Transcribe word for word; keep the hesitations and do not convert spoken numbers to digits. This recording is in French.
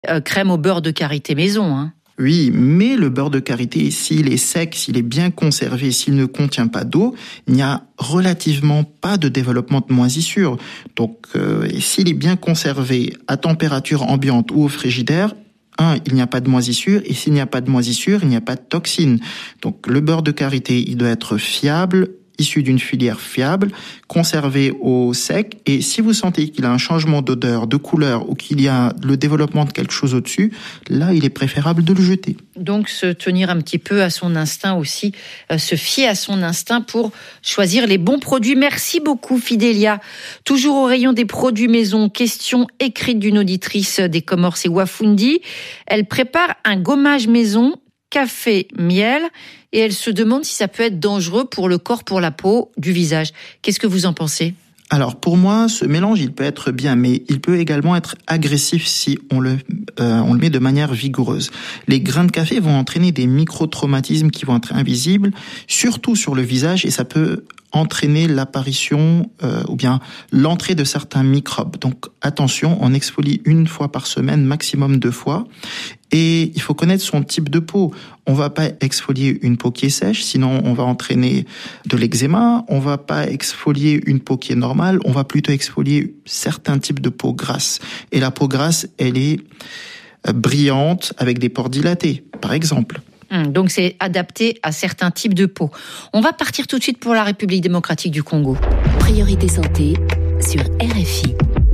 Euh, crème au beurre de karité maison, hein. Oui, mais le beurre de karité, s'il est sec, s'il est bien conservé, s'il ne contient pas d'eau, il n'y a relativement pas de développement de moisissure. Donc, euh, s'il est bien conservé à température ambiante ou au frigidaire, un, il n'y a pas de moisissure, et s'il n'y a pas de moisissure, il n'y a pas de toxines. Donc, le beurre de karité, il doit être fiable, issu d'une filière fiable, conservé au sec, et si vous sentez qu'il a un changement d'odeur, de couleur, ou qu'il y a le développement de quelque chose au-dessus, là, il est préférable de le jeter. Donc, se tenir un petit peu à son instinct aussi, euh, se fier à son instinct pour choisir les bons produits. Merci beaucoup, Fidélia. Toujours au rayon des produits maison, question écrite d'une auditrice des Comores, c'est Wafundi. Elle prépare un gommage maison, café, miel, et elle se demande si ça peut être dangereux pour le corps, pour la peau, du visage. Qu'est-ce que vous en pensez ? Alors pour moi, ce mélange, il peut être bien, mais il peut également être agressif si on le, euh, on le met de manière vigoureuse. Les grains de café vont entraîner des micro-traumatismes qui vont être invisibles, surtout sur le visage, et ça peut entraîner l'apparition euh, ou bien l'entrée de certains microbes. Donc attention, on exfolie une fois par semaine, maximum deux fois. Et il faut connaître son type de peau. On va pas exfolier une peau qui est sèche, sinon on va entraîner de l'eczéma. On va pas exfolier une peau qui est normale, on va plutôt exfolier certains types de peau grasse. Et la peau grasse, elle est brillante avec des pores dilatés, par exemple. Donc c'est adapté à certains types de peau. On va partir tout de suite pour la République démocratique du Congo. Priorité santé sur R F I.